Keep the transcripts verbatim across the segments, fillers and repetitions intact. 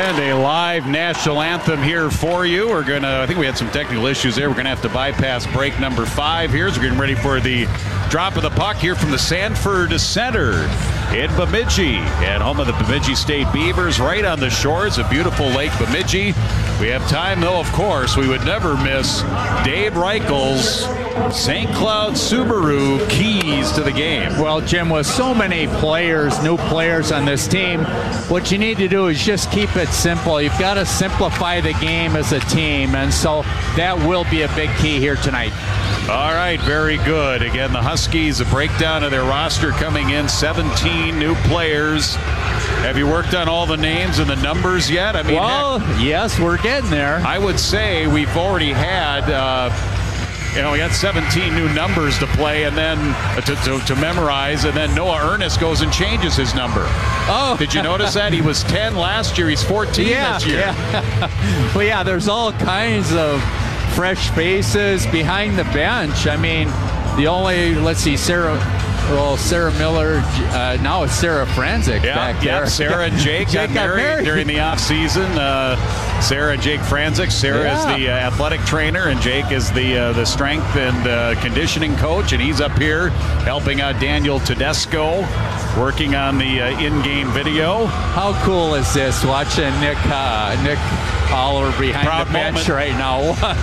And a live national anthem here for you. We're going to, I think we had some technical issues there. We're going to have to bypass break number five here. So we're getting ready for the drop of the puck here from the Sanford Center in Bemidji. And home of the Bemidji State Beavers, right on the shores of beautiful Lake Bemidji. We have time, though, of course. We would never miss Dave Reichel's Saint Cloud Subaru keys to the game. Well, Jim, with so many players, new players on this team, what you need to do is just keep it simple. You've got to simplify the game as a team, and so that will be a big key here tonight. All right, very good. Again, the Huskies, a breakdown of their roster coming in, seventeen new players. Have you worked on all the names and the numbers yet? I mean, well, heck, yes, we're getting there. I would say we've already had, uh, you know, we got seventeen new numbers to play and then uh, to, to, to memorize, and then Noah Ernest goes and changes his number. Oh, did you notice that? He was ten last year. He's fourteen yeah, this year. Yeah. Well, yeah, there's all kinds of fresh faces behind the bench. I mean, the only, let's see, Sarah, well, Sarah Miller, uh, now it's Sarah Franzik yeah, back yeah, there. Sarah and Jake, Jake got, got married, married during the off-season. Uh, Sarah and Jake Franzik. Sarah yeah. is the uh, athletic trainer, and Jake is the uh, the strength and uh, conditioning coach, and he's up here helping out Daniel Tedesco, working on the uh, in-game video. How cool is this, watching Nick uh, Nick Holler behind Proud the bench moment. right now?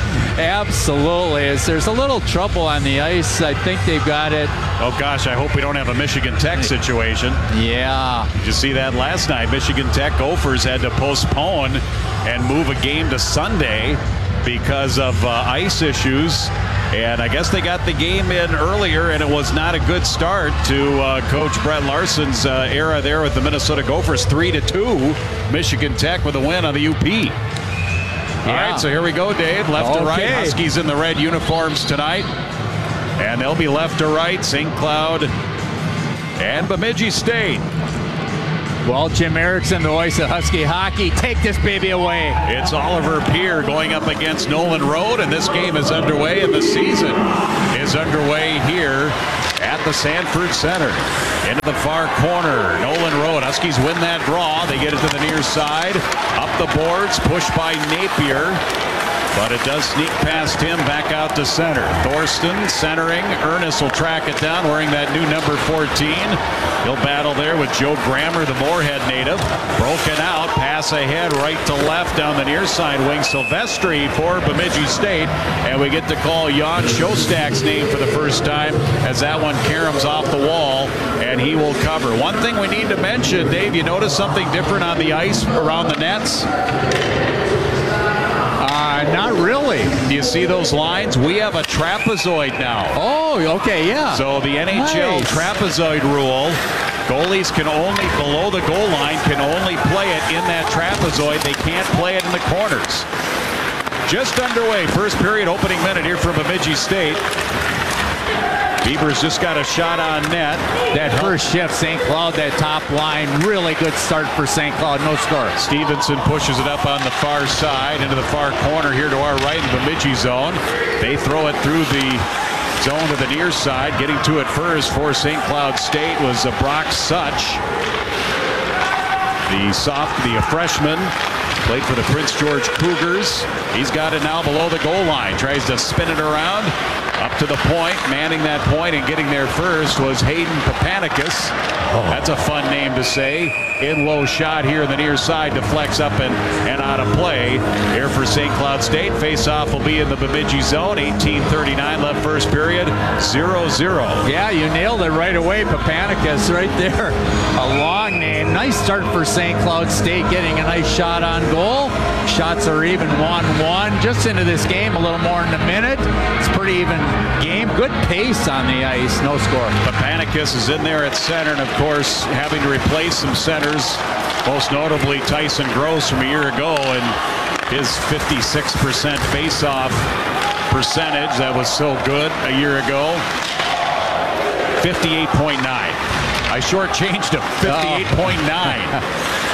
Absolutely. As there's a little trouble on the ice, I think they've got it. Oh gosh, I hope we don't have a Michigan Tech situation. Yeah. Did you see that last night? Michigan Tech Gophers had to postpone and move a game to Sunday because of uh, ice issues. And I guess they got the game in earlier, and it was not a good start to uh, Coach Brett Larson's uh, era there with the Minnesota Gophers. three to two, Michigan Tech with a win on the U P. All Yeah. right, so here we go, Dave. Left okay. to right. Huskies in the red uniforms tonight. And they'll be left to right. Saint Cloud and Bemidji State. Well, Jim Erickson, the voice of Husky hockey, take this baby away. It's Oliver Peer going up against Nolan Road, and this game is underway, and the season is underway here at the Sanford Center. Into the far corner, Nolan Road. Huskies win that draw. They get it to the near side. Up the boards, pushed by Napier. But it does sneak past him back out to center. Thorsten centering. Ernest will track it down wearing that new number fourteen. He'll battle there with Joe Grammer, the Moorhead native. Broken out. Pass ahead right to left down the near side wing. Silvestri for Bemidji State. And we get to call Jan Shostak's name for the first time as that one caroms off the wall. And he will cover. One thing we need to mention, Dave, you notice something different on the ice around the nets? Uh, not really. Do you see those lines? We have a trapezoid now. Oh, okay, yeah. So the N H L nice. trapezoid rule, goalies can only, below the goal line, can only play it in that trapezoid. They can't play it in the corners. Just underway, first period, opening minute here from Bemidji State. Beavers just got a shot on net. That first shift, Saint Cloud, that top line, really good start for Saint Cloud, no score. Stevenson pushes it up on the far side into the far corner here to our right in the Bemidji zone. They throw it through the zone to the near side. Getting to it first for Saint Cloud State was Brock Such. The soft, the freshman, played for the Prince George Cougars. He's got it now below the goal line. Tries to spin it around. Up to the point, manning that point and getting there first was Hayden Papanicus. Oh. That's a fun name to say. In low shot here in the near side, deflects up and, and out of play. Here for Saint Cloud State. Face-off will be in the Bemidji zone. eighteen thirty-nine left first period. zero zero. Yeah, you nailed it right away, Papanicus right there. A long name. Nice start for Saint Cloud State, getting a nice shot on goal. Shots are even one one. Just into this game, a little more in a minute. It's pretty even game. Good pace on the ice. No score. Papanicus is in there at center, and of course, having to replace some centers, most notably Tyson Gross from a year ago, and his fifty-six percent face-off percentage that was so good a year ago. fifty-eight point nine. I shortchanged him. fifty-eight point nine.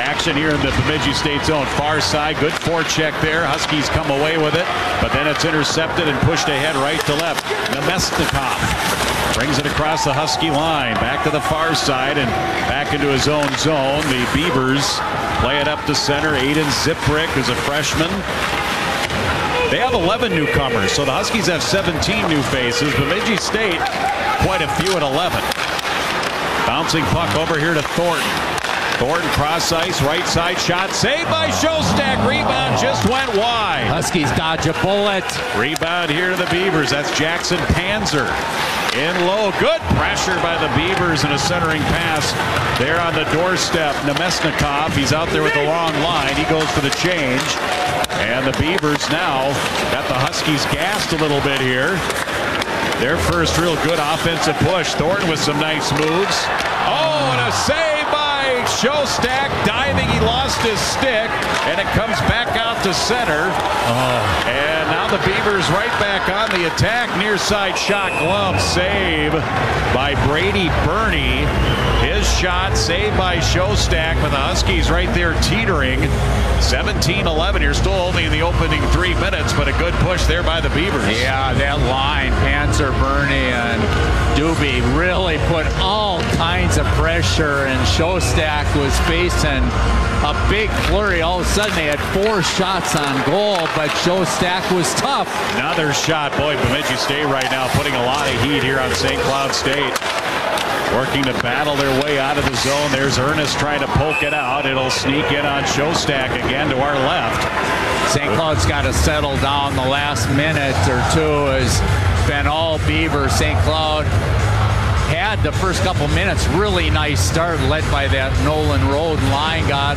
Action here in the Bemidji State zone. Far side, good forecheck there. Huskies come away with it, but then it's intercepted and pushed ahead right to left. Nemesnikov brings it across the Husky line, back to the far side and back into his own zone. The Beavers play it up to center. Aiden Ziprick is a freshman. They have eleven newcomers, so the Huskies have seventeen new faces. Bemidji State, quite a few at eleven. Bouncing puck over here to Thornton. Thornton cross ice, right side shot, saved by Shostak. Rebound just went wide. Huskies dodge a bullet. Rebound here to the Beavers. That's Jackson Panzer. In low, good pressure by the Beavers and a centering pass there on the doorstep. Nemesnikov, he's out there with the long line. He goes for the change. And the Beavers now got the Huskies gassed a little bit here. Their first real good offensive push. Thornton with some nice moves. Oh, and a save by Shostak. Diving, he lost his stick, and it comes back out to center. Oh. And now the Beavers right back on the attack. Near side shot, glove save by Brady Burney. His shot saved by Shostak, but the Huskies right there teetering. seventeen eleven. You're still only in the opening three minutes, but a good push there by the Beavers. Yeah, that line, Panzer, Burney, and Doobie really put all kinds of pressure, and Shostak was facing a big flurry. All of a sudden, they had four shots on goal, but Shostak was tough. Another shot. Boy, Bemidji State right now putting a lot of heat here on Saint Cloud State. Working to battle their way out of the zone. There's Ernest trying to poke it out. It'll sneak in on Shostak again to our left. Saint Cloud's got to settle down the last minute or two. Has been all Beaver. Saint Cloud had the first couple minutes. Really nice start led by that Nolan Road line. Got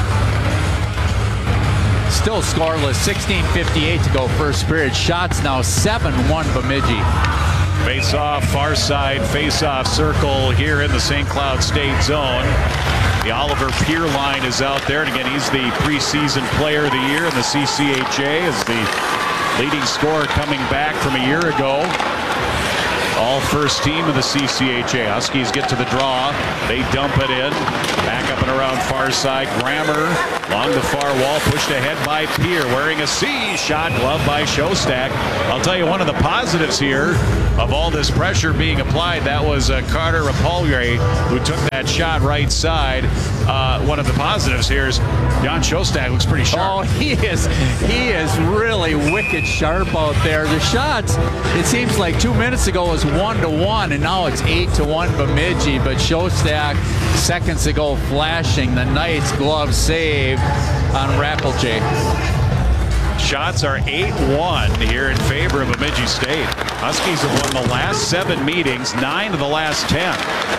still scoreless. sixteen fifty-eight to go first period. Shots now seven one Bemidji. Face-off, far side, face-off circle here in the Saint Cloud State zone. The Oliver Peer line is out there, and again, he's the preseason player of the year in the C C H A as the leading scorer coming back from a year ago. All first team of the C C H A. Huskies get to the draw. They dump it in. Back up and around far side. Grammer along the far wall. Pushed ahead by Peer. Wearing a C. Shot glove by Shostak. I'll tell you one of the positives here of all this pressure being applied. That was uh, Carter Rapolgre who took that shot right side. Uh, one of the positives here is Jan Shostak looks pretty sharp. Oh, he is. He is really wicked sharp out there. The shots, it seems like two minutes ago was one to one, and now it's eight to one Bemidji. But Shostak seconds ago flashing the Knights glove save on Rapolje. Shots are eight one here in favor of Bemidji State. Huskies have won the last seven meetings, nine of the last ten.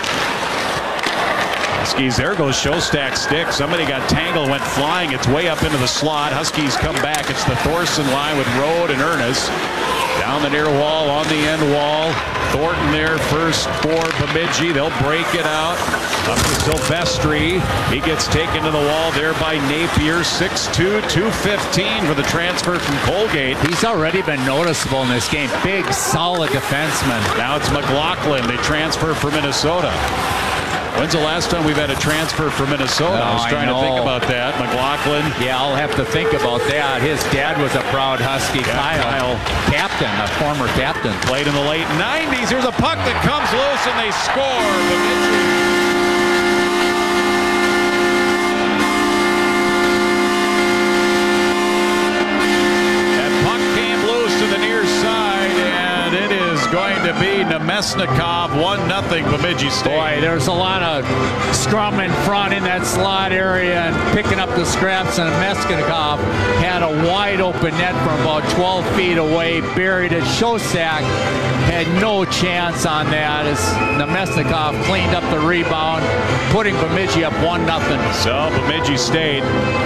Huskies, there goes Shostak's stick. Somebody got tangled, went flying. It's way up into the slot. Huskies come back. It's the Thorson line with Rode and Ernest. Down the near wall, on the end wall. Thornton there first for Bemidji. They'll break it out. Up to Silvestri. He gets taken to the wall there by Napier. six two, two fifteen for the transfer from Colgate. He's already been noticeable in this game. Big, solid defenseman. Now it's McLaughlin. They transfer for Minnesota. When's the last time we've had a transfer from Minnesota? Oh, I was trying I to think about that. McLaughlin. Yeah, I'll have to think about that. His dad was a proud Husky. Yeah, Kyle, Kyle. Captain, a former captain. Played in the late nineties. Here's a puck that comes loose and they score. Bemidji. Going to be Nemesnikov, one nothing Bemidji State. Boy, there's a lot of scrum in front in that slot area and picking up the scraps, and Nemesnikov had a wide open net from about twelve feet away, buried it. Shostak had no chance on that as Nemesnikov cleaned up the rebound, putting Bemidji up one nothing. So Bemidji State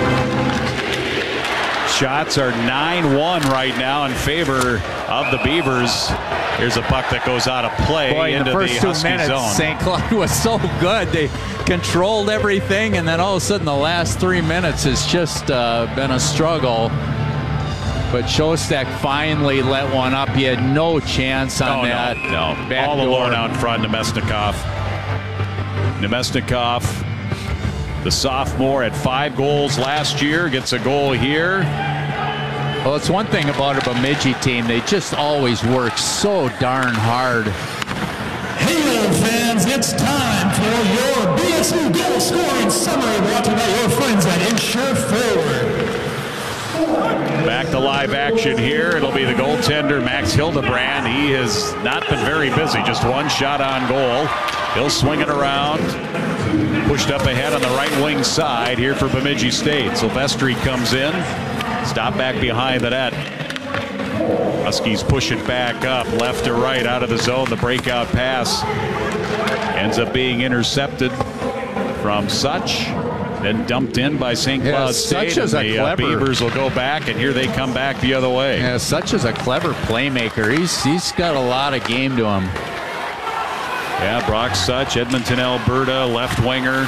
shots are nine one right now in favor of the Beavers. Here's a puck that goes out of play. Boy, in into the first the two Husky minutes, zone. Saint Cloud was so good. They controlled everything, and then all of a sudden the last three minutes has just uh, been a struggle. But Shostak finally let one up. He had no chance on oh, that. No, no. Back All door. alone out front, Nemesnikov. Nemesnikov The sophomore at five goals last year gets a goal here. Well, it's one thing about a Bemidji team. They just always work so darn hard. Halo fans, it's time for your B S U goal scoring summary brought to you by your friends at Insure Forward. Back to live action here. It'll be the goaltender, Max Hildebrand. He has not been very busy. Just one shot on goal. He'll swing it around. Pushed up ahead on the right wing side here for Bemidji State. Silvestri comes in. Stop back behind the net. Huskies push it back up, left to right, out of the zone. The breakout pass ends up being intercepted from Such, then dumped in by Saint Cloud yeah, State. Such is and a the clever. Uh, Beavers will go back, and here they come back the other way. Yeah, Such is a clever playmaker. He's he's got a lot of game to him. Yeah, Brock Such, Edmonton, Alberta, left winger.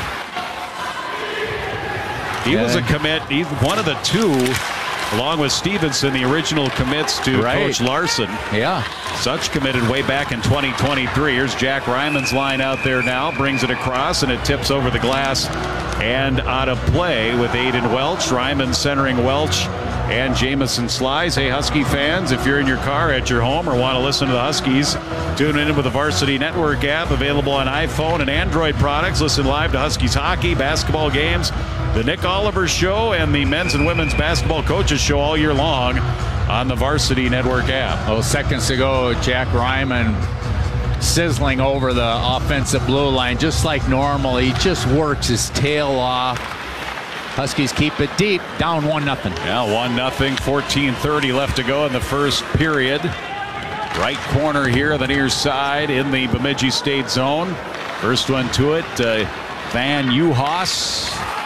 He yeah. was a commit. He's one of the two, along with Stevenson, the original commits to right. Coach Larson. Yeah. Such committed way back in twenty twenty-three. Here's Jack Ryman's line out there now. Brings it across, and it tips over the glass and out of play with Aiden Welch. Ryman centering Welch and Jamison Slies. Hey, Husky fans, if you're in your car, at your home, or want to listen to the Huskies, tune in with the Varsity Network app, available on iPhone and Android products. Listen live to Huskies hockey, basketball games, the Nick Oliver Show, and the men's and women's basketball coaches show all year long on the Varsity Network app. Well, seconds ago, Jack Ryman sizzling over the offensive blue line just like normal. He just works his tail off. Huskies keep it deep, down one nothing. Yeah, one nothing, fourteen thirty left to go in the first period. Right corner here, the near side in the Bemidji State zone. First one to it, uh, Van Uhas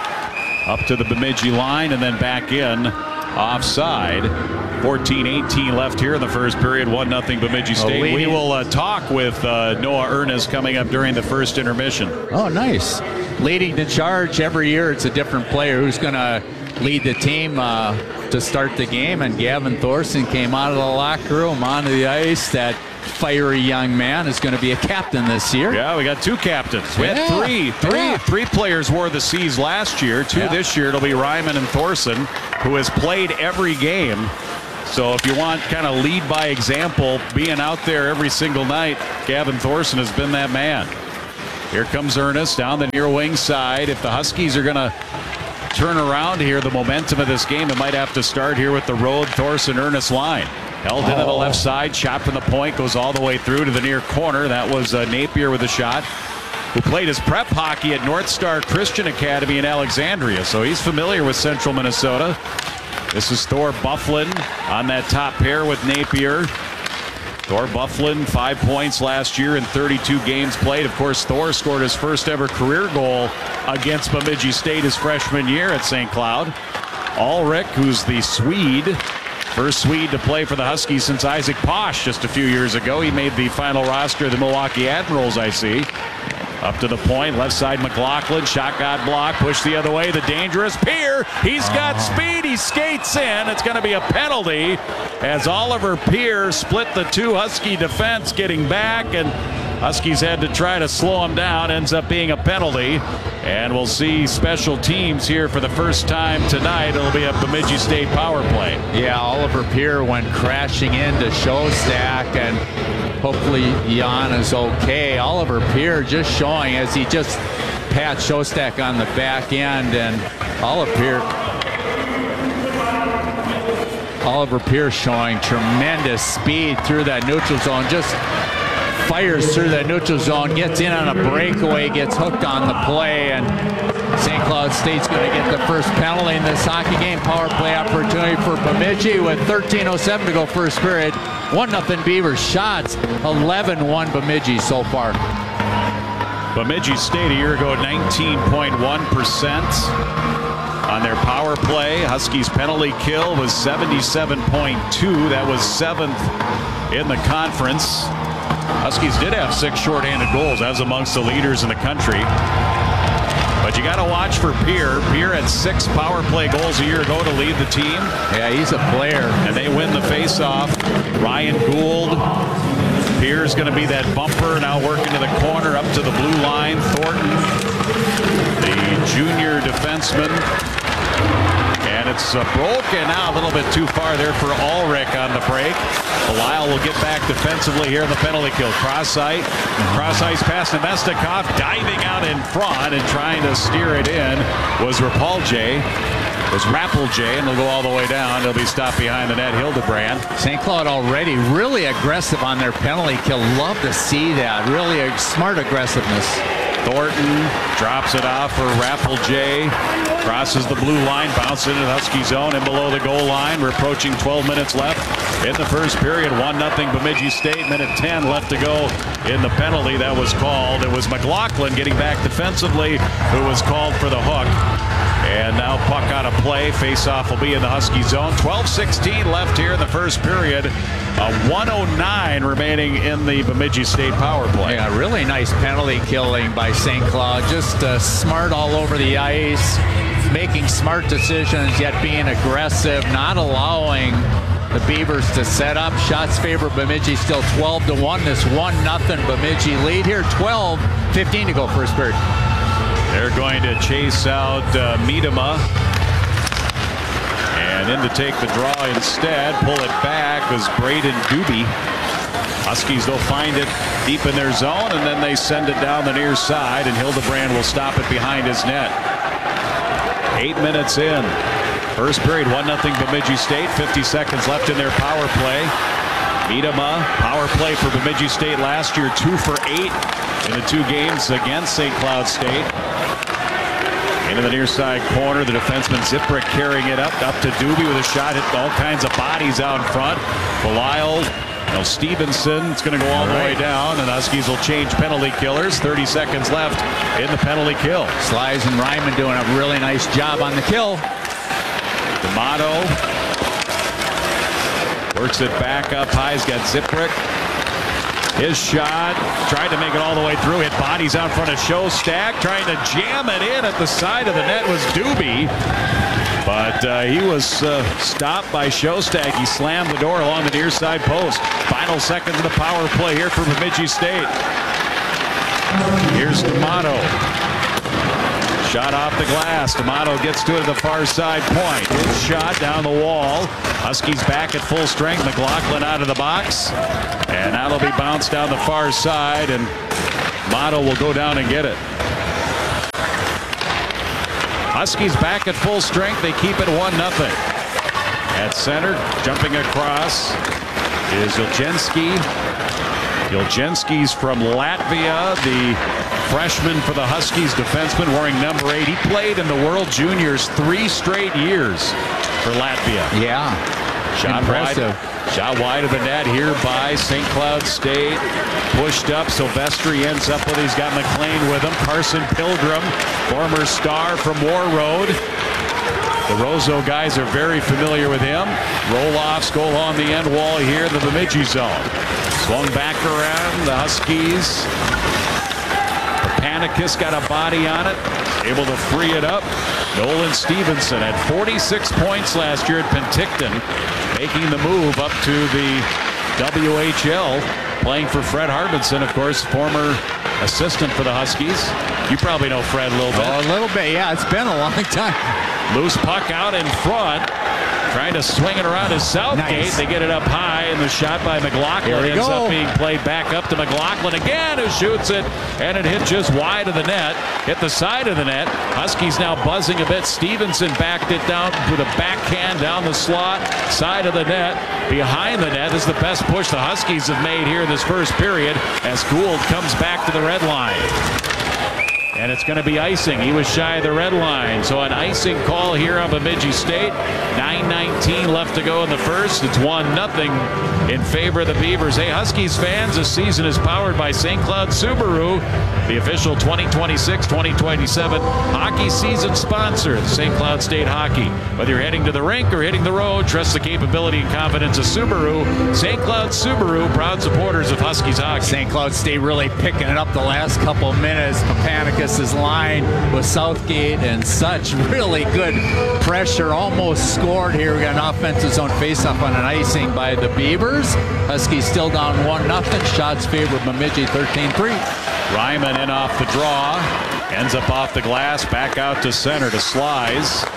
up to the Bemidji line and then back in offside. fourteen eighteen left here in the first period, one nothing Bemidji State. Oh, we will uh, talk with uh, Noah Ernest coming up during the first intermission. Oh, nice. Leading the charge every year, it's a different player who's going to lead the team uh, to start the game. And Gavin Thorson came out of the locker room onto the ice. That fiery young man is going to be a captain this year. Yeah, we got two captains. We yeah. had three, three, yeah. three players wore the C's last year. Two yeah. this year. It'll be Ryman and Thorson, who has played every game. So if you want kind of lead by example, being out there every single night, Gavin Thorson has been that man. Here comes Ernest down the near wing side. If the Huskies are going to turn around here, the momentum of this game, it might have to start here with the road Thorson Ernest line. Held into the left side, shot from the point, goes all the way through to the near corner. That was uh, Napier with a shot, who played his prep hockey at North Star Christian Academy in Alexandria. So he's familiar with Central Minnesota. This is Thor Bufflin on that top pair with Napier. Thor Bufflin, five points last year in thirty-two games played. Of course, Thor scored his first ever career goal against Bemidji State his freshman year at Saint Cloud. Ulrich, who's the Swede, first Swede to play for the Huskies since Isaac Posh just a few years ago. He made the final roster of the Milwaukee Admirals, I see. Up to the point, left side McLaughlin, shot got blocked, pushed the other way, the dangerous Peer, he's got speed, he skates in, it's going to be a penalty as Oliver Peer split the two Husky defense getting back, and Huskies had to try to slow him down, ends up being a penalty, and we'll see special teams here for the first time tonight. It'll be a Bemidji State power play. Yeah, Oliver Peer went crashing into Shostak, and hopefully Jan is okay. Oliver Peer just showing as he just pat Shostak on the back end, and Oliver Peer Oliver Peer showing tremendous speed through that neutral zone. Just fires through that neutral zone, gets in on a breakaway, gets hooked on the play, and Saint Cloud State's going to get the first penalty in this hockey game. Power play opportunity for Bemidji with thirteen oh seven to go first period. one nothing Beavers. Shots eleven one Bemidji so far. Bemidji State a year ago, nineteen point one percent on their power play. Huskies penalty kill was seventy-seven point two. That was seventh in the conference. Huskies did have six shorthanded goals. That was amongst the leaders in the country. But you got to watch for Peer. Peer had six power play goals a year ago to lead the team. Yeah, he's a player. And they win the faceoff. Ryan Gould, Here's going to be that bumper, now working to the corner, up to the blue line. Thornton, the junior defenseman. And it's uh, broken out a little bit too far there for Ulrich on the break. Belisle will get back defensively here in the penalty kill. Cross-ice. Cross-ice pass to Mestikov, diving out in front and trying to steer it in was Rapalje. Was Rapalje, and they'll go all the way down. They'll be stopped behind the net. Hildebrand. Saint Cloud already really aggressive on their penalty kill. Love to see that. Really a smart aggressiveness. Thornton drops it off for Rapalje. Crosses the blue line, bounces into the Husky zone and below the goal line. We're approaching twelve minutes left in the first period. one nothing Bemidji State. Minute ten left to go in the penalty that was called. It was McLaughlin getting back defensively who was called for the hook. And now puck out of play. Face-off will be in the Husky zone. twelve sixteen left here in the first period. A one oh nine remaining in the Bemidji State power play. Yeah, really nice penalty killing by Saint Cloud. Just uh, smart all over the ice, making smart decisions, yet being aggressive, not allowing the Beavers to set up. Shots favor Bemidji, still twelve to one. This one nothing Bemidji lead here. twelve fifteen to go first period. They're going to chase out uh, Miedema. And in to take the draw instead, pull it back was Braden Doobie. Huskies, they'll find it deep in their zone, and then they send it down the near side, and Hildebrand will stop it behind his net. Eight minutes in. First period, one nothing Bemidji State. fifty seconds left in their power play. Miedema, power play for Bemidji State last year, two for eight in the two games against Saint Cloud State. Into the near side corner, the defenseman Ziprick carrying it up, up to Doobie with a shot, hit all kinds of bodies out in front. Belisle, you know, Stevenson, it's going to go all, all right. the way down, and Huskies will change penalty killers. thirty seconds left in the penalty kill. Slies and Ryman doing a really nice job on the kill. D'Amato works it back up high. He's got Ziprick. His shot, tried to make it all the way through, hit bodies out in front of Shostak, trying to jam it in at the side of the net was Doobie. But uh, he was uh, stopped by Shostak. He slammed the door along the near side post. Final seconds of the power play here for Bemidji State. Here's D'Amato. Shot off the glass. D'Amato gets to it at the far side point. His shot down the wall. Huskies back at full strength. McLaughlin out of the box. And that'll be bounced down the far side, and D'Amato will go down and get it. Huskies back at full strength. They keep it one nothing. At center, jumping across is Yelchenski. Yelchenski's from Latvia, the freshman for the Huskies defenseman wearing number eight. He played in the World Juniors three straight years for Latvia. Yeah. Shot impressive. Wide, shot wide of the net here by Saint Cloud State. Pushed up. Silvestri ends up with, he's got McLean with him. Carson Pilgrim, former star from War Road. The Roseau guys are very familiar with him. Roll-offs go along the end wall here in the Bemidji zone. Swung back around. The Huskies. Panicus got a body on it. Able to free it up. Nolan Stevenson had forty-six points last year at Penticton, making the move up to the W H L, playing for Fred Harbinson, of course, former assistant for the Huskies. You probably know Fred a little bit. Oh, a little bit, yeah. It's been a long time. Loose puck out in front. Trying to swing it around his Southgate. Nice. They get it up high, and the shot by McLaughlin ends go. up being played back up to McLaughlin again, who shoots it, and it hit just wide of the net. Hit the side of the net. Huskies now buzzing a bit. Stevenson backed it down with a backhand down the slot, side of the net, behind the net. This is the best push the Huskies have made here in this first period as Gould comes back to the red line. And it's going to be icing. He was shy of the red line. So an icing call here on Bemidji State. nine nineteen left to go in the first. It's one nothing in favor of the Beavers. Hey, Huskies fans, this season is powered by Saint Cloud Subaru, the official twenty twenty-six twenty twenty-seven hockey season sponsor of Saint Cloud State Hockey. Whether you're heading to the rink or hitting the road, trust the capability and confidence of Subaru. Saint Cloud Subaru, proud supporters of Huskies hockey. Saint Cloud State really picking it up the last couple of minutes. Papanicus Papanikas' line with Southgate and such really good pressure. Almost scored here. We got an offensive zone faceoff on an icing by the Beavers. Huskies still down one nothing. Shots favored Bemidji thirteen three. Ryman in off the draw. Ends up off the glass. Back out to center to Slies.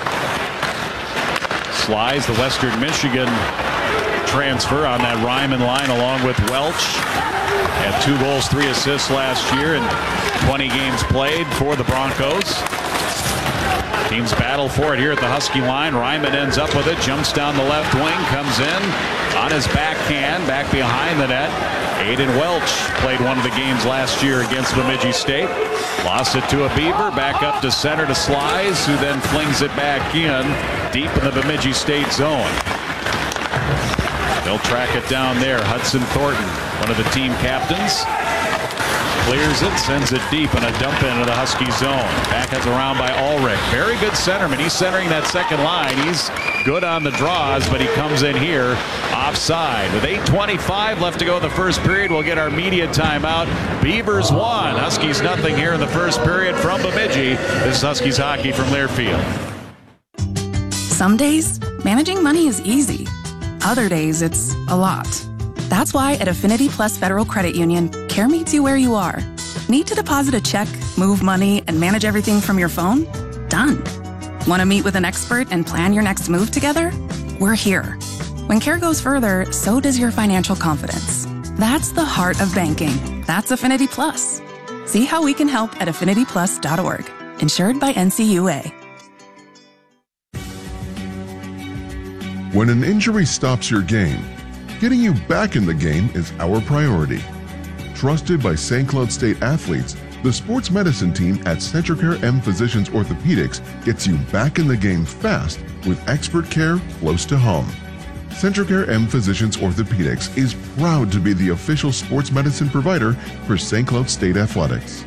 Slies, the Western Michigan transfer on that Ryman line along with Welch. Had two goals, three assists last year in twenty games played for the Broncos. Teams battle for it here at the Husky line. Ryman ends up with it, jumps down the left wing, comes in on his backhand, back behind the net. Aiden Welch played one of the games last year against Bemidji State. Lost it to a Beaver, back up to center to Slies, who then flings it back in deep in the Bemidji State zone. They'll track it down there. Hudson Thornton, one of the team captains, clears it, sends it deep, and a dump into the Husky zone. Back has around by Ulrich. Very good centerman. He's centering that second line. He's good on the draws, but he comes in here offside. With eight twenty-five left to go in the first period, we'll get our media timeout. Beavers one, Huskies nothing here in the first period from Bemidji. This is Huskies hockey from Learfield. Some days, managing money is easy. Other days, it's a lot. That's why at Affinity Plus Federal Credit Union, care meets you where you are. Need to deposit a check, move money, and manage everything from your phone? Done. Want to meet with an expert and plan your next move together? We're here. When care goes further, so does your financial confidence. That's the heart of banking. That's Affinity Plus. See how we can help at affinity plus dot org. Insured by N C U A. When an injury stops your game, getting you back in the game is our priority. Trusted by Saint Cloud State athletes, the sports medicine team at Centricare M Physicians Orthopedics gets you back in the game fast with expert care close to home. Centricare M Physicians Orthopedics is proud to be the official sports medicine provider for Saint Cloud State Athletics.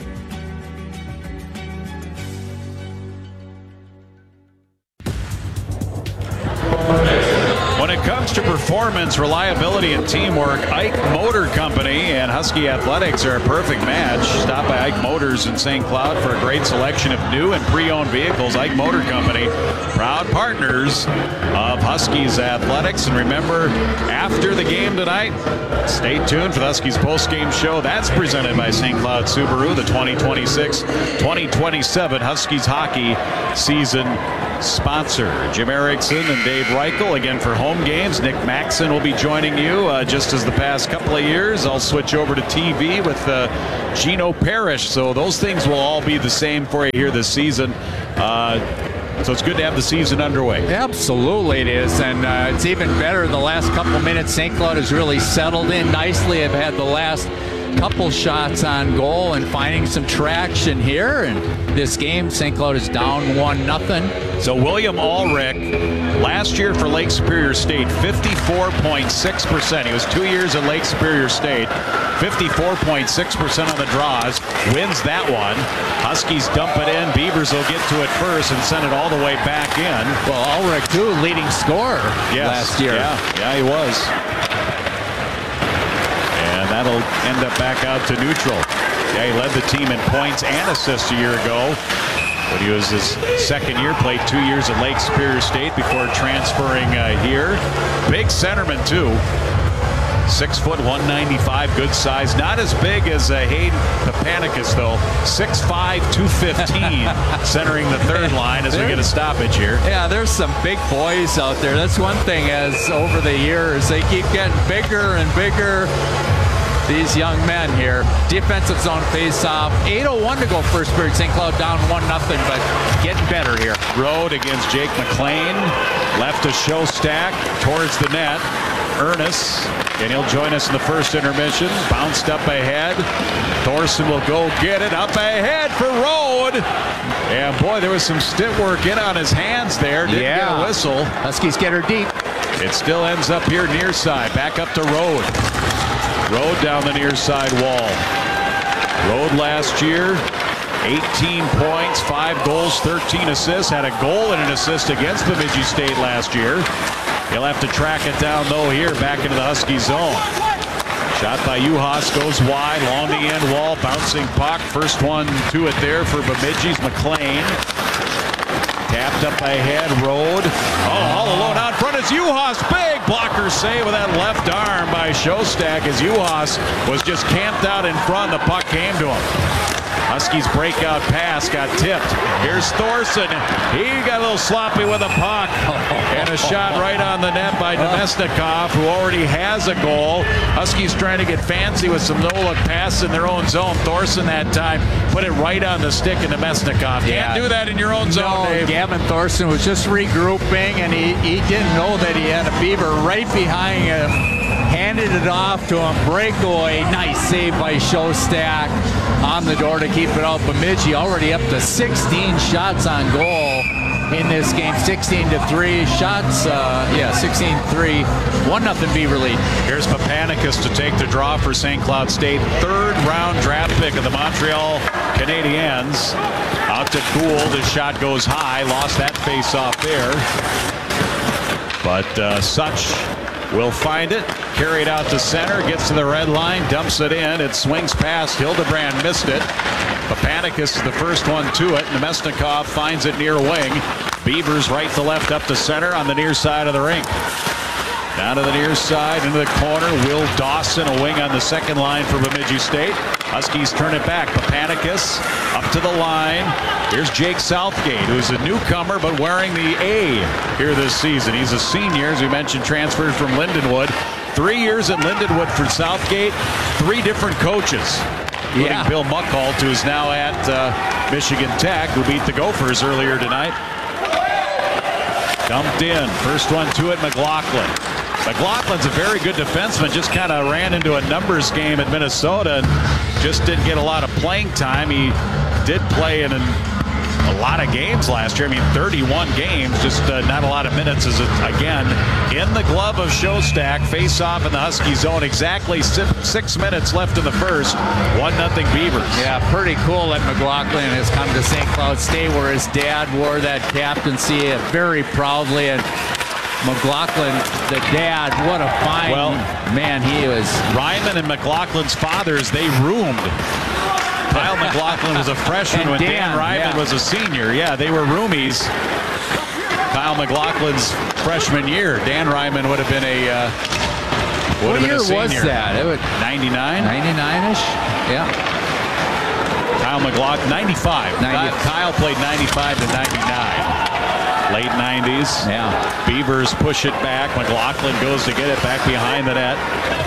To performance, reliability, and teamwork, Ike Motor Company and Husky Athletics are a perfect match. Stop by Ike Motors in Saint Cloud for a great selection of new and pre-owned vehicles. Ike Motor Company, proud partners of Huskies Athletics. And remember, after the game tonight, stay tuned for the Huskies post-game show. That's presented by Saint Cloud Subaru, the twenty twenty-six twenty twenty-seven Huskies hockey season sponsor. Jim Erickson and Dave Reichel again for home games. Nick Maxson will be joining you uh, just as the past couple of years. I'll switch over to T V with uh, Gino Parrish. So those things will all be the same for you here this season. Uh, so it's good to have the season underway. Absolutely it is, and uh, it's even better the last couple minutes. Saint Cloud has really settled in nicely. Have had the last couple shots on goal and finding some traction here. And this game, Saint Cloud is down one nothing. So William Ulrich, last year for Lake Superior State, fifty-four point six percent. He was two years at Lake Superior State. fifty-four point six percent on the draws. Wins that one. Huskies dump it in. Beavers will get to it first and send it all the way back in. Well, Ulrich, too, leading scorer yes. last year. Yeah, yeah, he was. And that'll end up back out to neutral. Yeah, he led the team in points and assists a year ago. But he was his second year, played two years at Lake Superior State before transferring uh, here. Big centerman, too. Six foot, one ninety-five, good size. Not as big as uh, Hayden Papanikas, though. six five, two fifteen, centering the third line as there, we get a stoppage here. Yeah, there's some big boys out there. That's one thing as over the years, they keep getting bigger and bigger. These young men here. Defensive zone face-off. eight oh one to go first period. Saint Cloud down one nothing, but getting better here. Road against Jake McLean. Left to Showstack towards the net. Ernest, and he'll join us in the first intermission. Bounced up ahead. Thorson will go get it. Up ahead for Road. And boy, there was some stick work in on his hands there. Didn't yeah. get a whistle. Huskies get her deep. It still ends up here near side. Back up to Road. Road down the near side wall. Road last year, eighteen points, five goals, thirteen assists. Had a goal and an assist against Bemidji State last year. He'll have to track it down, though, here back into the Husky zone. Shot by Juhas goes wide along the end wall. Bouncing puck. First one to it there for Bemidji's McLean. Tapped up ahead. Road. Oh, all alone out front is Juhas. Big blocker save with that left arm by Shostak as Juhas was just camped out in front. The puck came to him. Huskies breakout pass got tipped. Here's Thorson. He got a little sloppy with a puck. And a shot right on the net by Nemesnikov, who already has a goal. Huskies trying to get fancy with some no-look pass in their own zone. Thorson that time put it right on the stick of Nemesnikov. Can't Yeah. do that in your own zone, No, Dave. Gavin Thorson was just regrouping, and he, he didn't know that he had a Beaver right behind him. Handed it off to him. Breakaway. Nice save by Shostak on the door to keep it out. Bemidji already up to sixteen shots on goal in this game. sixteen to three shots. Uh, yeah, sixteen three. one nothing Beaver lead. Here's Papanicus to take the draw for Saint Cloud State. Third round draft pick of the Montreal Canadiens. Out to Gould. His shot goes high. Lost that face off there. But uh, Such will find it. Carry it out to center. Gets to the red line. Dumps it in. It swings past. Hildebrand missed it. Papanicus is the first one to it. Nemesnikov finds it near wing. Beavers right to left up to center on the near side of the rink. Down to the near side, into the corner. Will Dawson, a wing on the second line for Bemidji State. Huskies turn it back. Papanicus up to the line. Here's Jake Southgate, who's a newcomer but wearing the A here this season. He's a senior, as we mentioned, transferred from Lindenwood. Three years at Lindenwood for Southgate. Three different coaches, including Yeah. Bill Muckholt, who's now at uh, Michigan Tech, who beat the Gophers earlier tonight. Dumped in. First one to it, McLaughlin. McLaughlin's a very good defenseman, just kind of ran into a numbers game at Minnesota and just didn't get a lot of playing time. He did play in an, a lot of games last year. I mean, thirty-one games, just uh, not a lot of minutes. Is again in the glove of Shostak. Face off in the Husky zone. Exactly six, six minutes left in the first. One nothing Beavers. Yeah, pretty cool that McLaughlin has come to Saint Cloud State, where his dad wore that captaincy very proudly. And McLaughlin, the dad, what a fine Well, man he was. Ryman and McLaughlin's fathers, they roomed. Kyle McLaughlin was a freshman And when Dan, Dan, Ryman yeah. was a senior. Yeah, they were roomies. Kyle McLaughlin's freshman year. Dan Ryman would have been a uh, would What have been year a senior. was that? It was ninety-nine. ninety-nine-ish? Yeah. Kyle McLaughlin, ninety-five. ninety. Kyle played ninety-five to ninety-nine. Late nineties. Yeah. Beavers push it back. McLaughlin goes to get it back behind the net.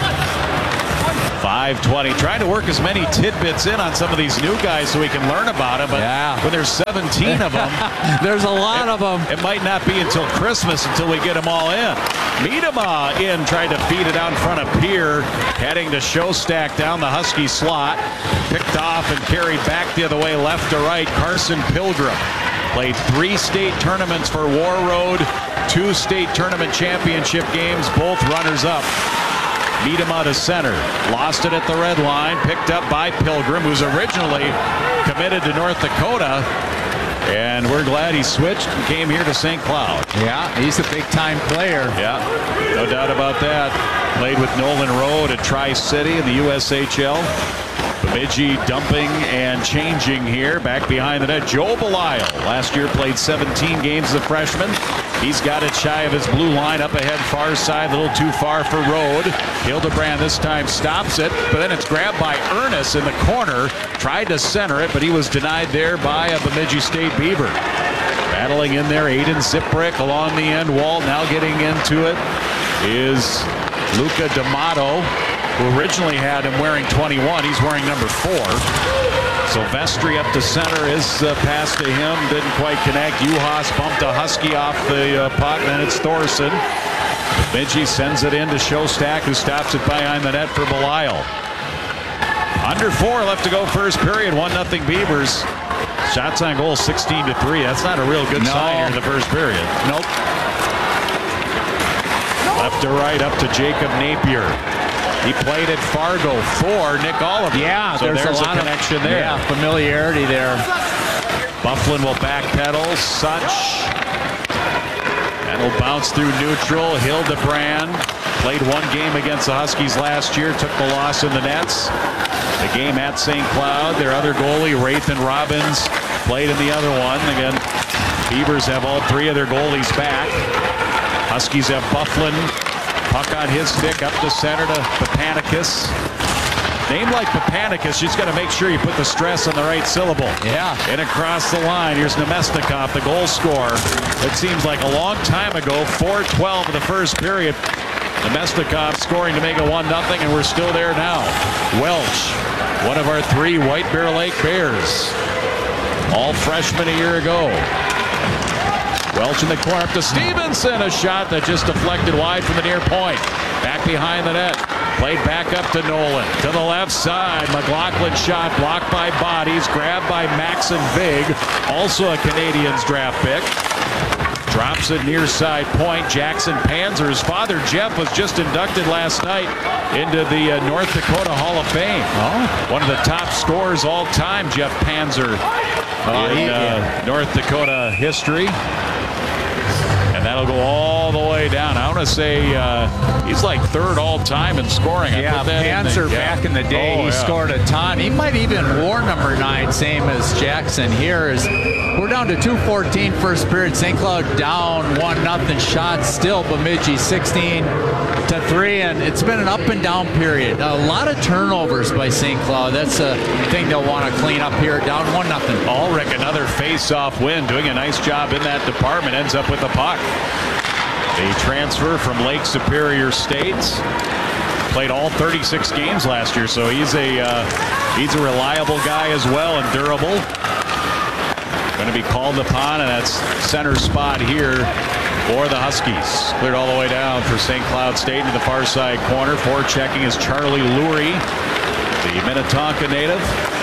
five twenty. Trying to work as many tidbits in on some of these new guys so we can learn about them. But Yeah. when there's seventeen of them, There's a lot it, of them. it might not be until Christmas until we get them all in. Miedema in, tried to feed it out in front of Pierre. Heading to Shostak down the Husky slot. Picked off and carried back the other way, left to right. Carson Pilgrim. Played three state tournaments for War Road, two state tournament championship games, both runners-up. Miedema to center. Lost it at the red line. Picked up by Pilgrim, who's originally committed to North Dakota. And we're glad he switched and came here to Saint Cloud. Yeah, he's a big-time player. Yeah, no doubt about that. Played with Nolan Road at Tri-City in the U S H L. Bemidji dumping and changing here. Back behind the net, Joe Belisle. Last year played seventeen games as a freshman. He's got it shy of his blue line. Up ahead, far side, a little too far for Road. Hildebrand this time stops it, but then it's grabbed by Ernest in the corner. Tried to center it, but he was denied there by a Bemidji State Beaver. Battling in there, Aiden Ziprick along the end wall. Now getting into it is Luca D'Amato, who originally had him wearing twenty-one. He's wearing number four. Silvestri up to center. His uh, pass to him didn't quite connect. Juhas bumped a Husky off the uh, puck. Then it's Thorson. Bemidji sends it in to Shostak, who stops it behind the net for Belisle. Under four left to go first period. One nothing Beavers. Shots on goal sixteen to three. That's not a real good No. sign here in the first period. Nope. Left to right up to Jacob Napier. He played at Fargo for Nick Oliver. Yeah, so there's, there's a lot a connection of, there. Yeah, familiarity there. Bufflin will backpedal. Such. That'll bounce through neutral. Hildebrand Played one game against the Huskies last year, took the loss in the nets. The game at Saint Cloud, their other goalie, Rathan Robbins, played in the other one. Again, Beavers have all three of their goalies back. Huskies have Bufflin. Puck on his stick up to center to Papanicus. Name like Papanicus, you just got to make sure you put the stress on the right syllable. Yeah. And across the line, here's Nemesnikov, the goal scorer. It seems like a long time ago, four twelve in the first period. Nemesnikov scoring to make it one nothing, and we're still there now. Welch, one of our three White Bear Lake Bears. All freshmen a year ago. Welch in the corner up to Stevenson, a shot that just deflected wide from the near point. Back behind the net. Played back up to Nolan. To the left side. McLaughlin shot blocked by Bodies. Grabbed by Maxon Vig. Also a Canadians draft pick. Drops it near side point. Jackson Panzer. His father Jeff was just inducted last night into the uh, North Dakota Hall of Fame. Oh. One of the top scorers all time, Jeff Panzer, Oh, in he- uh, North Dakota history. And that'll go all the way down. I want to say uh, he's like third all time in scoring. I Yeah, put that in Panzer the- yeah. back in the day, Oh, he yeah. scored a ton. He might even wore number nine, same as Jackson here. Is we're down to two fourteen first period. Saint Cloud down one nothing. Shots still Bemidji sixteen to three, and it's been an up and down period. A lot of turnovers by Saint Cloud. That's a thing they'll want to clean up here. Down one nothing. Ulrich, another face-off win, doing a nice job in that department, ends up with the puck. The transfer from Lake Superior State. Played all thirty-six games last year, so he's a uh, he's a reliable guy as well and durable. Going to be called upon, and that's center spot here for the Huskies. Cleared all the way down for Saint Cloud State into the far side corner. Forechecking is Charlie Lurie, the Minnetonka native.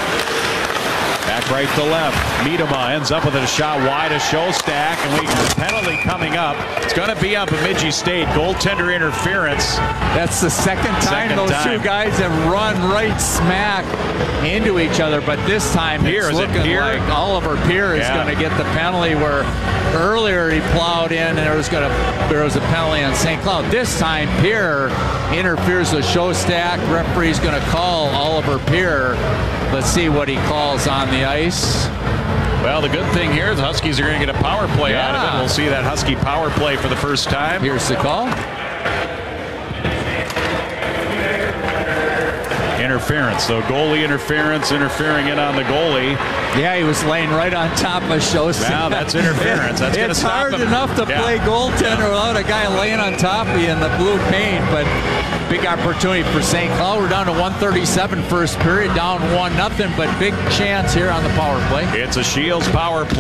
Back right to left. Miedema ends up with a shot wide of Showstack, and we a penalty coming up. It's going to be on Bemidji State. Goaltender interference. That's the second time Second those time. two guys have run right smack into each other, but this time Pierre, it's is it looking Pierre? like Oliver Pierre is Yeah. going to get the penalty where earlier he plowed in and there was going to there was a penalty on Saint Cloud. This time Pierre interferes with Showstack. Referee's going to call Oliver Pierre. Let's see what he calls on the ice. Well, the good thing here, the Huskies are going to get a power play out of Yeah. it. We'll see that Husky power play for the first time. Here's the call. Interference. So goalie interference, interfering in on the goalie. Yeah, he was laying right on top of Showstack. Now that's interference. That's going to It's stop hard him. enough to Yeah. play goaltender without a guy laying on top of you in the blue paint, but big opportunity for Saint Cloud. We're down to one thirty-seven first period, down one nothing, but big chance here on the power play. It's a Shields power play.